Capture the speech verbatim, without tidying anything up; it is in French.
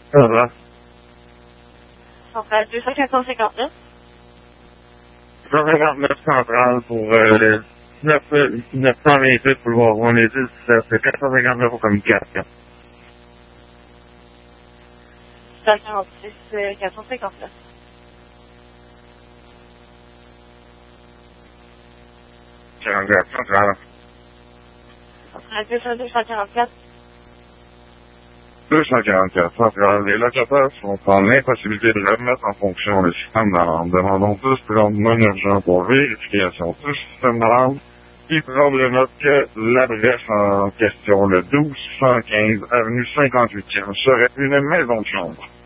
Ça va. Centrale deux cent quatre cent cinquante-neuf. cent cinquante-neuf centrale pour euh, neuf cent vingt-huit pour le voir. On est dix, c'est quatre cent cinquante-neuf pour communication. cent quarante-six quatre cent cinquante-neuf. quarante-quatre centrale. Centrale deux cent quarante-quatre. deux cent quarante-quatre centrale. Les locataires sont en impossibilité de remettre en fonction le système d'alarme. Demandons tous de rendre non urgent pour vérification du système d'alarme. Puis prendre note que l'adresse en question, le douze cent quinze avenue cinquante-huitième, serait une maison de chambre.